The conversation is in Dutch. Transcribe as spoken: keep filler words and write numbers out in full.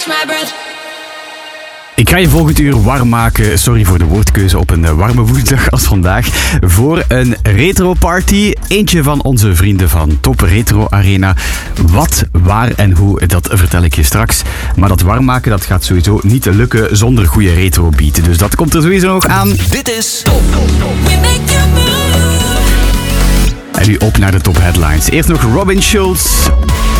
Ik ga je volgend uur warm maken, sorry voor de woordkeuze op een warme woensdag als vandaag, voor een retro party. Eentje van onze vrienden van Top Retro Arena. Wat, waar en hoe, dat vertel ik je straks. Maar dat warm maken, dat gaat sowieso niet lukken zonder goede retro beat. Dus dat komt er sowieso nog aan. Dit is Top. En nu op naar de top headlines. Eerst nog Robin Schulz.